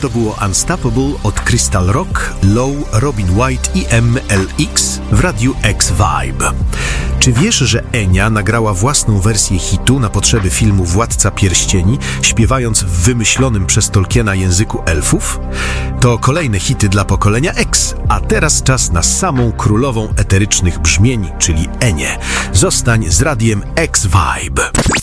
to było Unstoppable od Crystal Rock, Low, Robin White i MLX w radiu X-Vibe. Czy wiesz, że Enia nagrała własną wersję hitu na potrzeby filmu Władca Pierścieni, śpiewając w wymyślonym przez Tolkiena języku elfów? To kolejne hity dla pokolenia X, a teraz czas na samą królową eterycznych brzmień, czyli Enię. Zostań z radiem X-Vibe.